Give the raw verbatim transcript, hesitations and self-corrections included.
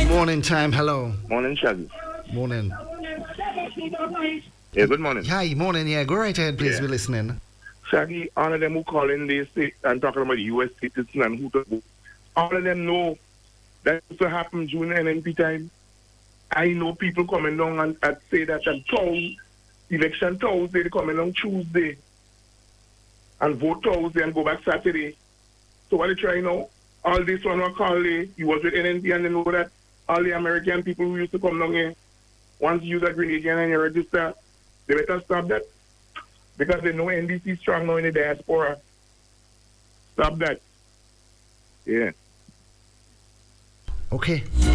Morning time, hello. Morning, Shaggy. Morning. Yeah, good morning. Hi, morning, yeah. Go right ahead, please. Yeah. We're listening. Shaggy, all of them who call in they say and talking about U S citizens and who to vote. All of them know that used to happen during N N P time. I know people coming down and, and say that on Thursday, election Thursday, they coming on Tuesday and vote Thursday and go back Saturday. So what they try now? All this one will call they, you was with N N P and they know that all the American people who used to come down here, once you agree again and you register, they better stop that. Because they know N D C is strong now in the diaspora. Stop that. Yeah. Okay.